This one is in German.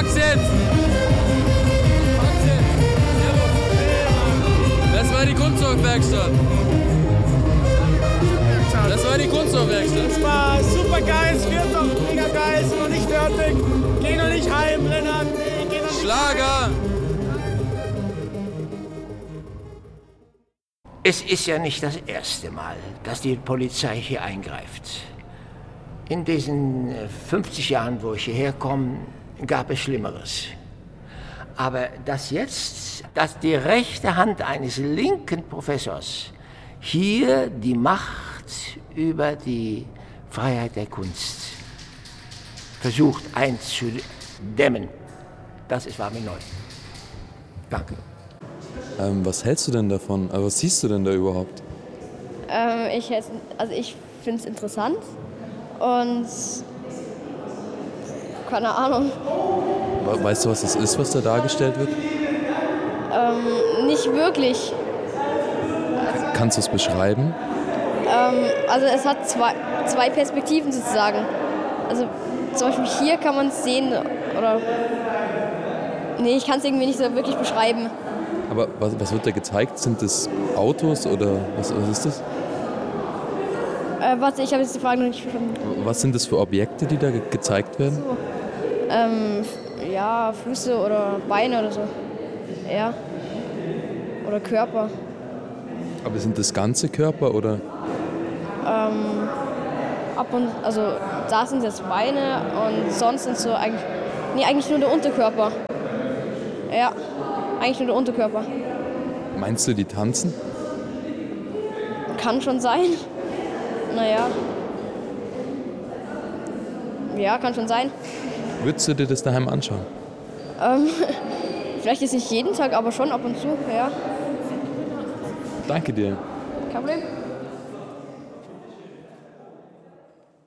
Pack's jetzt! Das war die Kunststoffwerkstatt. Das war die Kunststoffwerkstatt. Das war super geil, es wird doch mega geil, ist noch nicht fertig. Geh noch nicht heim, Lennart. Geh noch nicht Schlager! Es ist ja nicht das erste Mal, dass die Polizei hier eingreift. In diesen 50 Jahren, wo ich hierher komme, gab es Schlimmeres. Aber dass die rechte Hand eines linken Professors hier die Macht über die Freiheit der Kunst versucht einzudämmen, das war mir neu. Danke. Was hältst du denn davon? Also was siehst du denn da überhaupt? Ich finde es interessant und keine Ahnung. Weißt du, was das ist, was da dargestellt wird? Nicht wirklich. Kannst du es beschreiben? Also es hat zwei Perspektiven sozusagen. Also zum Beispiel hier kann man es sehen oder... Nee, ich kann es irgendwie nicht so wirklich beschreiben. Aber was wird da gezeigt? Sind das Autos oder was ist das? Warte, ich habe jetzt die Frage noch nicht verstanden. Was sind das für Objekte, die da gezeigt werden? So. Ja, Füße oder Beine oder so. Ja. Oder Körper. Aber sind das ganze Körper oder? Also da sind jetzt Beine und sonst sind so eigentlich nur der Unterkörper. Ja, eigentlich nur der Unterkörper. Meinst du, die tanzen? Kann schon sein. Naja. Ja, kann schon sein. Würdest du dir das daheim anschauen? Vielleicht jetzt nicht jeden Tag, aber schon ab und zu, ja. Danke dir. Kein Problem.